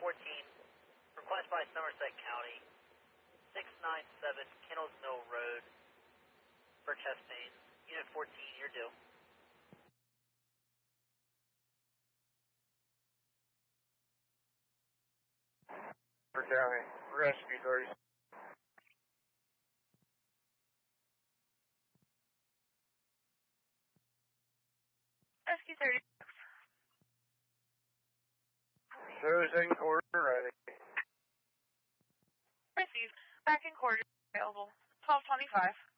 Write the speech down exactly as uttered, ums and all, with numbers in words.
fourteen, request by Somerset County, six nine seven Kennels Mill Road for chest pain. Unit fourteen, you're due. For County, rescue thirty. Rescue thirty-six. Shows in quarter ready. Received. Back in quarter available. twelve twenty-five.